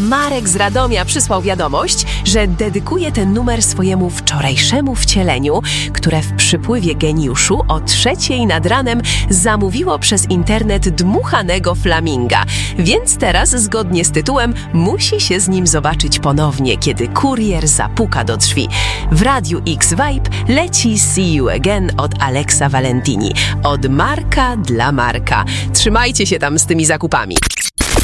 Marek z Radomia przysłał wiadomość, że dedykuje ten numer swojemu wczorajszemu wcieleniu, które w przypływie geniuszu o 3:00 nad ranem zamówiło przez internet dmuchanego flaminga. Więc teraz, zgodnie z tytułem, musi się z nim zobaczyć ponownie, kiedy kurier zapuka do drzwi. W Radiu X Vibe leci See You Again od Alexa Valentini. Od Marka dla Marka. Trzymajcie się tam z tymi zakupami.